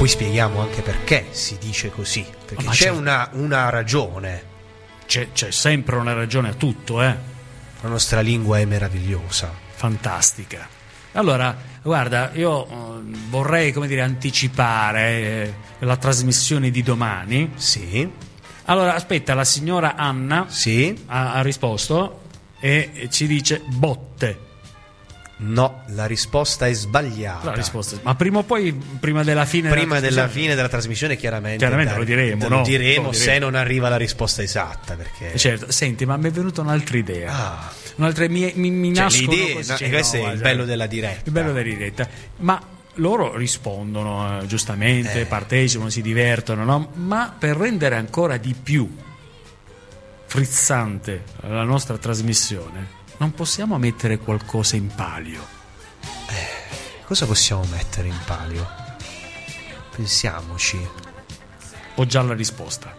poi spieghiamo anche perché si dice così, perché c'è una ragione. C'è sempre una ragione a tutto, La nostra lingua è meravigliosa, fantastica. Allora, guarda, io vorrei, anticipare la trasmissione di domani. Sì. Allora, aspetta, la signora Anna sì. ha risposto e ci dice botte. No, la risposta è sbagliata. Ma prima o poi, prima della fine della trasmissione, chiaramente lo diremo, no? Lo diremo se non arriva la risposta esatta, perché... Certo, senti, ma mi è venuta un'altra idea. Un'altra mi nascono così. Questo è il bello della diretta. Il bello della diretta. Ma loro rispondono giustamente, partecipano, si divertono, no? Ma per rendere ancora di più frizzante la nostra trasmissione, non possiamo mettere qualcosa in palio? Cosa possiamo mettere in palio? Pensiamoci. Ho già la risposta.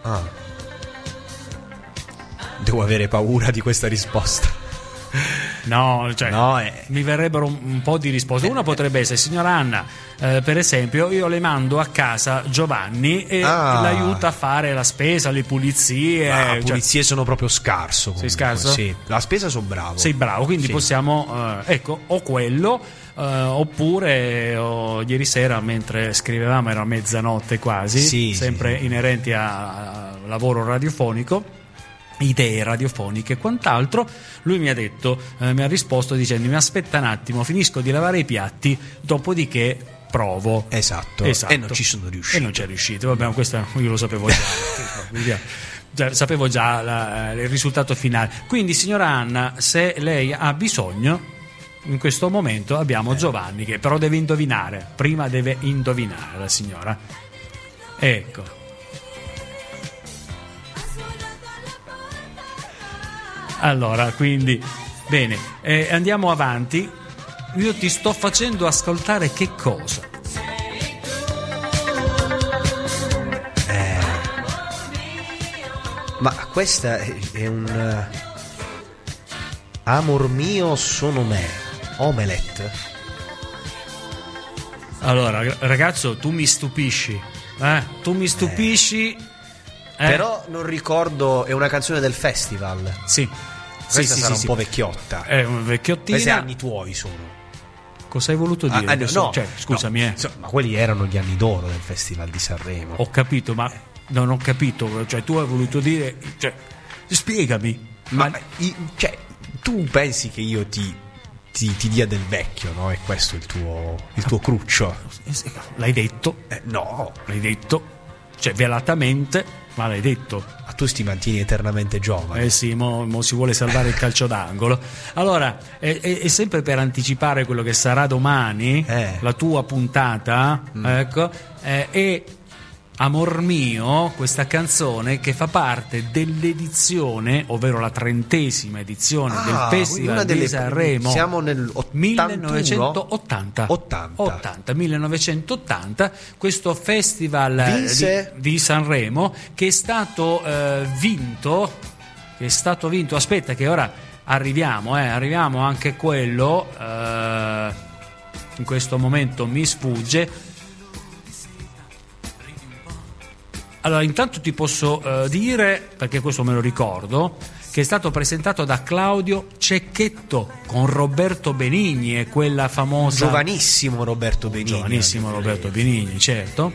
Devo avere paura di questa risposta. No, mi verrebbero un po' di risposte. Una potrebbe essere: signora Anna, per esempio, io le mando a casa Giovanni e l'aiuta a fare la spesa, le pulizie. Le pulizie sono proprio scarso. Sei scarso? Sì, la spesa sono bravo. Sei bravo, quindi possiamo, o quello, oppure ieri sera mentre scrivevamo, era mezzanotte quasi, sempre inerenti a lavoro radiofonico, idee radiofoniche e quant'altro. Lui mi ha detto, mi ha risposto dicendomi: aspetta un attimo, finisco di lavare i piatti, dopodiché provo. Esatto. E non ci sono riuscito. E non c'è riuscito. Vabbè, questo io lo sapevo già. Sapevo già il risultato finale. Quindi, signora Anna, se lei ha bisogno, in questo momento abbiamo Giovanni, che però deve indovinare. Prima deve indovinare la signora. Ecco. Allora, quindi, bene, andiamo avanti. Io ti sto facendo ascoltare che cosa? Ma questa è un amor mio sono me, Omelette. Allora, ragazzo, tu mi stupisci, tu mi stupisci. Però non ricordo, è una canzone del festival. Sì. Questa sarà un po' vecchiotta. È un vecchiottina. Questi anni tuoi sono. Cosa hai voluto dire? No, scusami. Ma quelli erano gli anni d'oro del Festival di Sanremo. Ho capito, ma non ho capito. Cioè, tu hai voluto dire. Spiegami. Tu pensi che io ti dia del vecchio, no? E questo è il tuo cruccio. L'hai detto? No. L'hai detto? Cioè, velatamente. Ma l'hai detto? Ma tu ti mantieni eternamente giovane. Sì, mo si vuole salvare il calcio d'angolo. Allora, è sempre per anticipare quello che sarà domani, la tua puntata, ecco, è Amor mio, questa canzone che fa parte dell'edizione, ovvero la 30ª edizione del Festival di Sanremo. Siamo nel 1980. 1980, questo festival di Sanremo che è stato vinto. Aspetta, che ora arriviamo anche quello. In questo momento mi sfugge. Allora, intanto ti posso dire, perché questo me lo ricordo, che è stato presentato da Claudio Cecchetto con Roberto Benigni e quella famosa... Giovanissimo Roberto Benigni. Certo,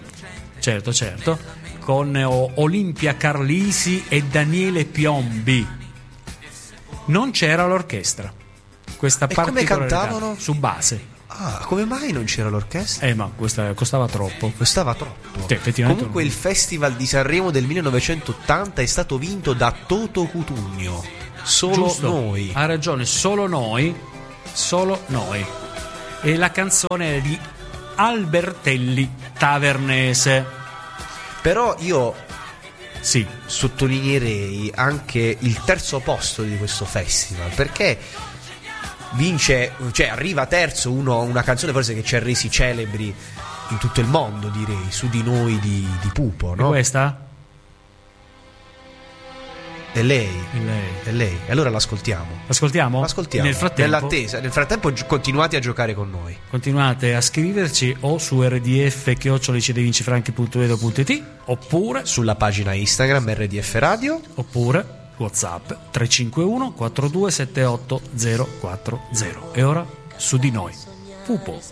con Olimpia Carlisi e Daniele Piombi. Non c'era l'orchestra. Questa come cantavano? Su base. Come mai non c'era l'orchestra? Ma questa costava troppo. Effettivamente. Comunque il Festival di Sanremo del 1980 è stato vinto da Toto Cutugno. Noi. Ha ragione, solo noi. E la canzone è di Albertelli Tavernese. Però io sottolineerei anche il terzo posto di questo festival, perché arriva terzo una canzone forse che ci ha resi celebri in tutto il mondo, direi, Su di noi di Pupo, no? E questa? È lei. Allora l'ascoltiamo. L'ascoltiamo? Nel frattempo continuate a giocare con noi. Continuate a scriverci o su rdf@licedevincifranchi.edo.it oppure sulla pagina Instagram RDF Radio, oppure WhatsApp 351 4278 040. E ora su di noi. Pupo.